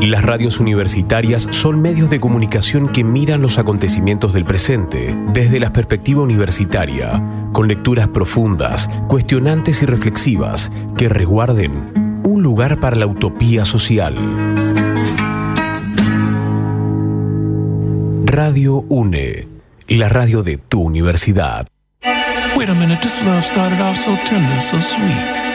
Las radios universitarias son medios de comunicación que miran los acontecimientos del presente desde la perspectiva universitaria, con lecturas profundas, cuestionantes y reflexivas que resguarden un lugar para la utopía social. Radio UNE, la radio de tu universidad. Wait a minute, this love started off so tender, so sweet.